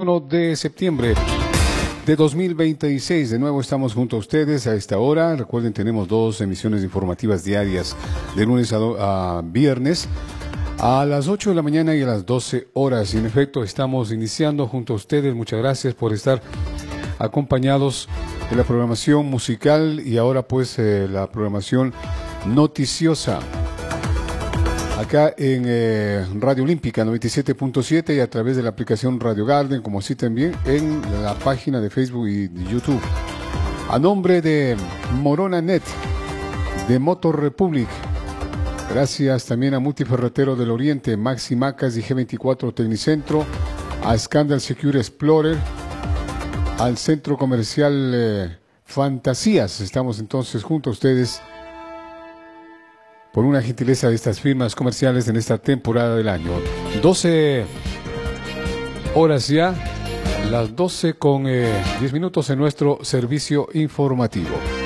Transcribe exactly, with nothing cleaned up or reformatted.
uno de septiembre de dos mil veintiséis. De nuevo estamos junto a ustedes a esta hora. Recuerden, tenemos dos emisiones informativas diarias de lunes a, do, a viernes a las ocho de la mañana y a las doce horas. Y en efecto, estamos iniciando junto a ustedes. Muchas gracias por estar acompañados de la programación musical y ahora pues eh, la programación noticiosa. Acá en eh, Radio Olímpica noventa y siete punto siete y a través de la aplicación Radio Garden, como así también en la página de Facebook y de YouTube. A nombre de Morona Net, de Motor Republic, gracias también a Multiferretero del Oriente, Maxi Macas y G veinticuatro Tecnicentro, a Scandal Secure Explorer, al Centro Comercial eh, Fantasías. Estamos entonces junto a ustedes por una gentileza de estas firmas comerciales en esta temporada del año. doce horas ya, las doce con eh, diez minutos en nuestro servicio informativo.